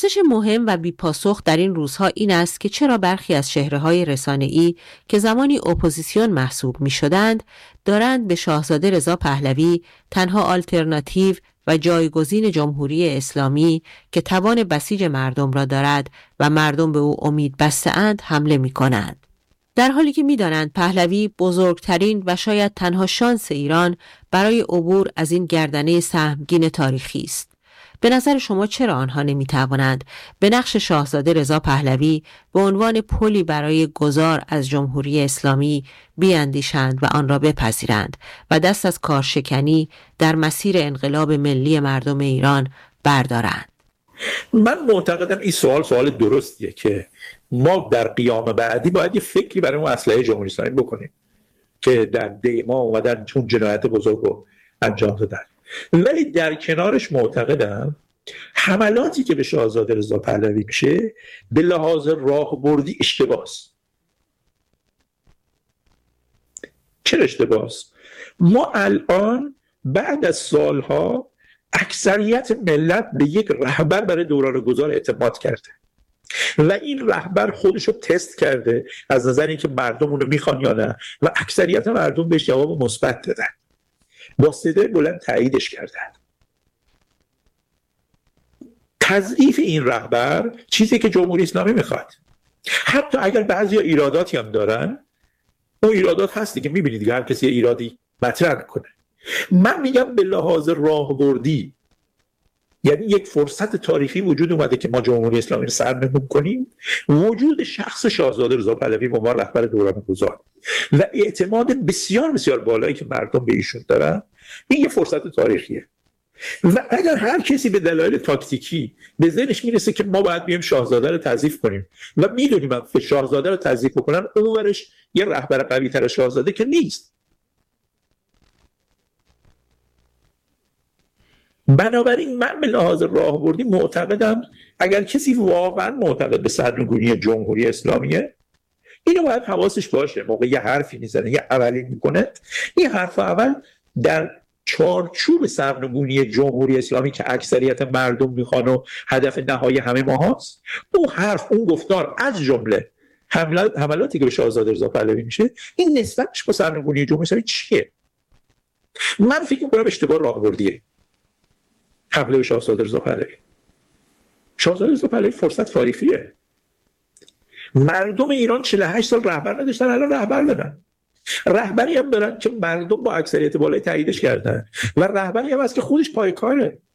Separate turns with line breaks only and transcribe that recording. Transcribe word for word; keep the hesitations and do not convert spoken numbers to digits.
پرسش مهم و بی‌پاسخ در این روزها این است که چرا برخی از چهره‌های رسانه‌ای که زمانی اپوزیسیون محسوب می‌شدند دارند به شاهزاده رضا پهلوی، تنها آلترناتیو و جایگزین جمهوری اسلامی که توان بسیج مردم را دارد و مردم به او امید بسته‌اند حمله می‌کنند، در حالی که می‌دانند پهلوی بزرگترین و شاید تنها شانس ایران برای عبور از این گردنه سهمگین تاریخی است. به نظر شما چرا آنها نمی‌توانند به نقش شاهزاده رضا پهلوی به عنوان پلی برای گذار از جمهوری اسلامی بیاندیشند و آن را بپذیرند و دست از کارشکنی در مسیر انقلاب ملی مردم ایران بردارند؟
من معتقدم این سوال سوال درستیه که ما در قیام بعدی باید یه فکری برای اون اسلحه جمهوری اسلامی بکنیم که در دی ما اومدن چون جنایت بزرگ رو انجام دادن. ولی در کنارش معتقدم حملاتی که به شاهزاده رضا پهلوی میشه به لحاظ راهبردی اشتباهه. چرا اشتباهه؟ ما الان بعد از سالها اکثریت ملت به یک رهبر برای دوران گذار اعتماد کرده و این رهبر خودشو تست کرده از نظر اینکه مردم اونو میخوان یا نه و اکثریت مردم بهش جواب مثبت دادن، با صدای بلند تاییدش کردن. تضعیف این رهبر چیزی که جمهوری اسلامی میخواد، حتی اگر بعضی ایراداتی هم دارن، اون ایرادات هستی که میبینید دیگه هر کسی ایرادی مطرح کنه. من میگم به لحاظ راهبردی، یعنی یک فرصت تاریخی وجود اومده که ما جمهوری اسلامی رو سرنگون کنیم، وجود شخص شاهزاده رضا پهلوی به عنوان رهبر دوران گذار و اعتماد بسیار بسیار بالایی که مردم به ایشون دارن، این یه فرصت تاریخیه. و اگر هر کسی به دلایل تاکتیکی به ذهنش میرسه که ما باید بیایم شاهزاده رو تضعیف کنیم و میدونیم که شاهزاده رو تضعیف بکنن، اونورش یه رهبر قوی تر شاهزاده که نیست. بنابراین من به لحاظ راهبردی معتقدم اگر کسی واقعا معتقد به سرنگونی جمهوری اسلامیه، اینو باید حواسش باشه موقع یه حرفی میزنه، یه اولی میکنه، این حرف اول در چارچوب سرنگونی جمهوری اسلامی که اکثریت مردم میخوان و هدف نهایی همه ما هاست، اون حرف، اون گفتار، از جمله حملات حملاتی که به شاهزاده رضا پهلوی میشه، این نسبتش با سرنگونی جمهوری اسلامی چیه؟ من فکر میکنم اشتباه راهبردیه حمله به شاهزاده رضا پهلوی. شاهزاده رضا پهلوی فرصت تاریخیه. مردم ایران چهل و هشت سال رهبر نداشتن، الان رهبر دارن. رهبری هم دارن که مردم با اکثریت بالای تاییدش کردن و رهبری هم هست که خودش پای کاره.